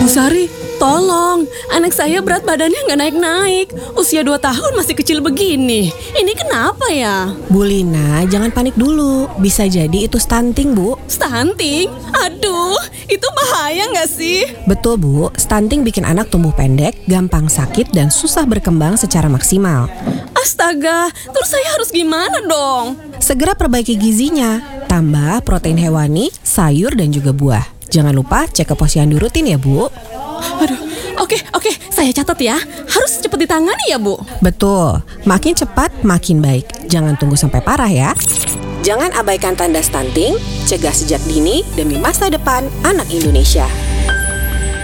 Bu Sari, tolong. Anak saya berat badannya nggak naik-naik. Usia 2 tahun masih kecil begini. Ini kenapa ya? Bu Lina, jangan panik dulu. Bisa jadi itu stunting, Bu. Stunting? Aduh, itu bahaya nggak sih? Betul, Bu. Stunting bikin anak tumbuh pendek, gampang sakit, dan susah berkembang secara maksimal. Astaga, terus saya harus gimana dong? Segera perbaiki gizinya. Tambah protein hewani, sayur, dan juga buah. Jangan lupa cek ke posyandu rutin ya, Bu. Aduh, oke, saya catat ya. Harus cepat ditangani ya, Bu. Betul, makin cepat makin baik. Jangan tunggu sampai parah ya. Jangan abaikan tanda stunting, cegah sejak dini demi masa depan anak Indonesia.